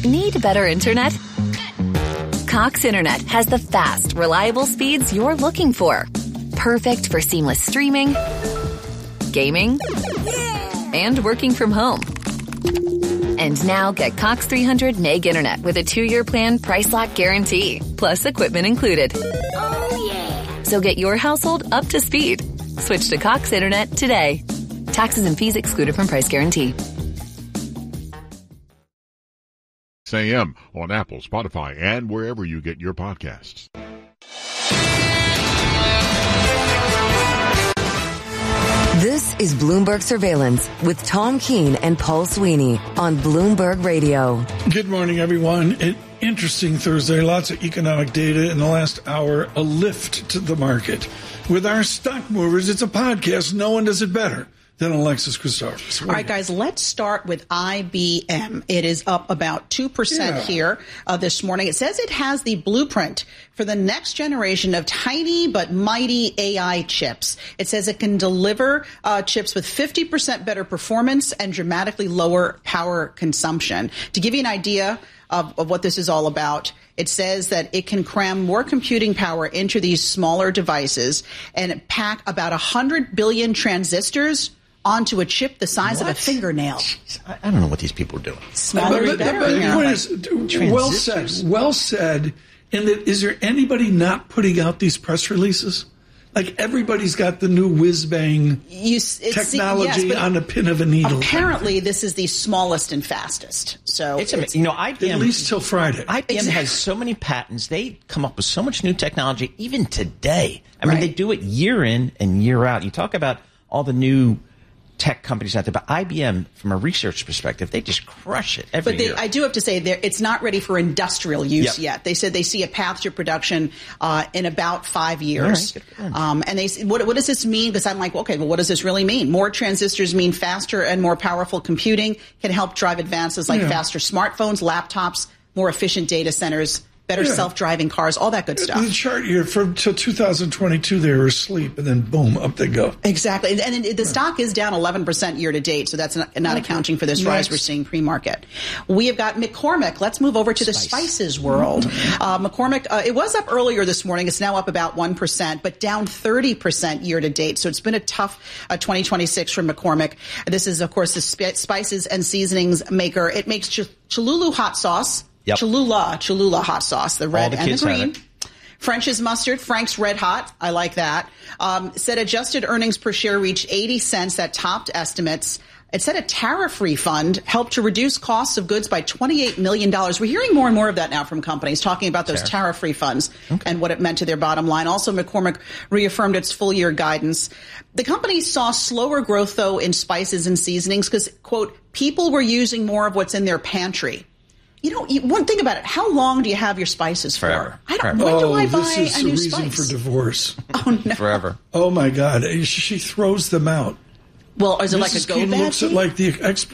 Need better internet? Cox Internet has the fast, reliable speeds you're looking for. Perfect for seamless streaming, gaming, and working from home. And now get Cox 300 meg internet with a 2-year plan price lock guarantee, plus equipment included. Oh, yeah. So get your household up to speed. Switch to Cox Internet today. Taxes and fees excluded from price guarantee. AM on Apple, Spotify, and wherever you get your podcasts. This is Bloomberg Surveillance with Tom Keene and Paul Sweeney on Bloomberg Radio. Good morning, everyone. An interesting Thursday. Lots of economic data in the last hour. A lift to the market. With our stock movers, it's a podcast. No one does it better than Alexis Christophers. All right, guys, let's start with IBM. It is up about 2% here this morning. It says it has the blueprint for the next generation of tiny but mighty AI chips. It says it can deliver chips with 50% better performance and dramatically lower power consumption. To give you an idea of what this is all about, it says that it can cram more computing power into these smaller devices and pack about 100 billion transistors onto a chip the size of a fingernail. Jeez, I don't know what these people are doing. Smaller, better. Well said. Well said. And is there anybody not putting out these press releases? Like everybody's got the new whiz-bang technology on the pin of a needle. Apparently, this is the smallest and fastest. So it's IBM, at least till Friday. IBM has so many patents. They come up with so much new technology, even today. I mean, they do it year in and year out. You talk about all the new tech companies out there, but IBM, from a research perspective, they just crush it every year. I do have to say, it's not ready for industrial use yet. They said they see a path to production in about 5 years. Right. And they what does this mean? Because I'm like, okay, well, what does this really mean? More transistors mean faster and more powerful computing, can help drive advances like faster smartphones, laptops, more efficient data centers, better self-driving cars, all that good stuff. The chart here, till 2022, they were asleep, and then boom, up they go. Exactly. And the stock is down 11% year to date, so that's not accounting for this rise we're seeing pre-market. We have got McCormick. Let's move over to the spices world. McCormick, it was up earlier this morning. It's now up about 1%, but down 30% year to date. So it's been a tough 2026 for McCormick. This is, of course, the spices and seasonings maker. It makes Cholula hot sauce. Yep. Cholula hot sauce, the red and the green. French's mustard, Frank's Red Hot. I like that. Said adjusted earnings per share reached 80 cents. That topped estimates. It said a tariff refund helped to reduce costs of goods by $28 million. We're hearing more and more of that now from companies talking about those tariff refunds and what it meant to their bottom line. Also, McCormick reaffirmed its full year guidance. The company saw slower growth, though, in spices and seasonings because, quote, people were using more of what's in their pantry. One thing about it, how long do you have your spices for? Forever. When do I buy this is a new reason spice? for divorce. Oh, no. Forever. Oh, my God. She throws them out. Well, is it like a Mrs. go Keene bag? looks at like the expert.